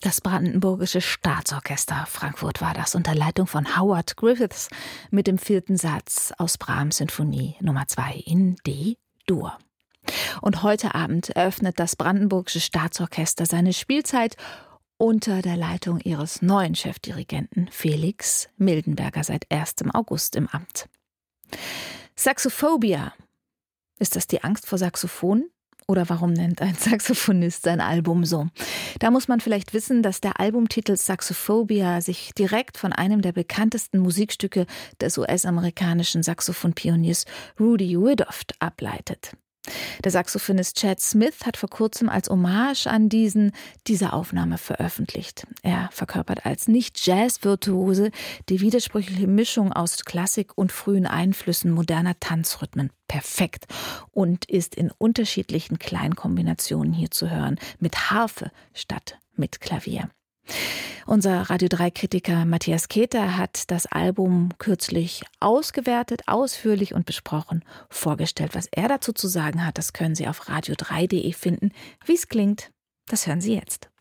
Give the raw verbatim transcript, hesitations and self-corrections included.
Das Brandenburgische Staatsorchester Frankfurt war das, unter Leitung von Howard Griffiths mit dem vierten Satz aus Brahms Sinfonie Nummer zwei in D-Dur. Und heute Abend eröffnet das Brandenburgische Staatsorchester seine Spielzeit unter der Leitung ihres neuen Chefdirigenten Felix Mildenberger seit erstem August im Amt. Saxophobia. Ist das die Angst vor Saxophonen? Oder warum nennt ein Saxophonist sein Album so? Da muss man vielleicht wissen, dass der Albumtitel Saxophobia sich direkt von einem der bekanntesten Musikstücke des U S-amerikanischen Saxophonpioniers Rudy Woodruff ableitet. Der Saxophonist Chad Smith hat vor kurzem als Hommage an diesen diese Aufnahme veröffentlicht. Er verkörpert als Nicht-Jazz-Virtuose die widersprüchliche Mischung aus Klassik und frühen Einflüssen moderner Tanzrhythmen perfekt und ist in unterschiedlichen Kleinkombinationen hier zu hören, mit Harfe statt mit Klavier. Unser Radio drei Kritiker Matthias Keter hat das Album kürzlich ausgewertet, ausführlich und besprochen, vorgestellt. Was er dazu zu sagen hat, das können Sie auf radio drei punkt de finden. Wie es klingt, das hören Sie jetzt.